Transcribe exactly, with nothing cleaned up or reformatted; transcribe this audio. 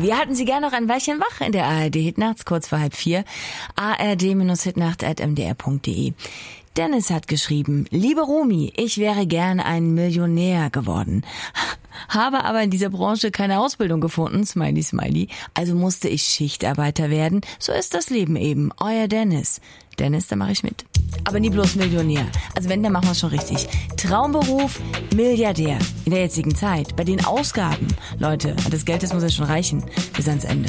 Wir halten Sie gerne noch ein Weilchen wach in der A R D Hitnachts, kurz vor halb vier. A R D Hitnacht at m d r punkt d e. Dennis hat geschrieben, liebe Romy, ich wäre gern ein Millionär geworden. Habe aber in dieser Branche keine Ausbildung gefunden, smiley, smiley. Also musste ich Schichtarbeiter werden. So ist das Leben eben. Euer Dennis. Dennis, da mache ich mit. Aber nie bloß Millionär. Also wenn, dann machen wir es schon richtig. Traumberuf, Milliardär. In der jetzigen Zeit. Bei den Ausgaben. Leute, das Geld, das muss ja schon reichen. Bis ans Ende.